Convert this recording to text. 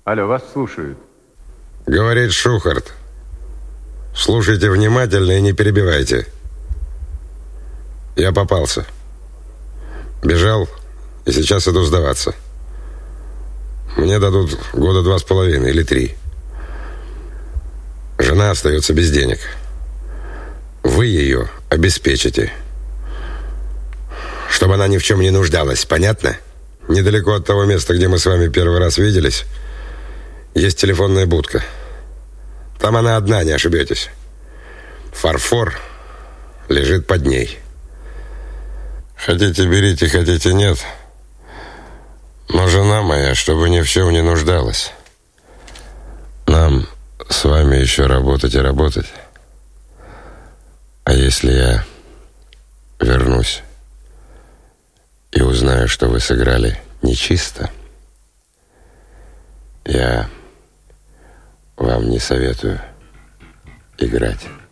Алло, вас слушают. Говорит Шухарт. Слушайте внимательно и не перебивайте. Я попался. Бежал и сейчас иду сдаваться. Мне дадут 2.5 года или 3. Жена остается без денег. Вы ее обеспечите. Чтобы она ни в чем не нуждалась, понятно? Недалеко от того места, где мы с вами первый раз виделись, есть телефонная будка. Там она одна, не ошибетесь. Фарфор лежит под ней. Хотите, берите, хотите, нет. Но жена моя, чтобы ни в чем не нуждалась. Нам с вами еще работать и работать. А если я вернусь и узнаю, что вы сыграли нечисто, я вам не советую играть.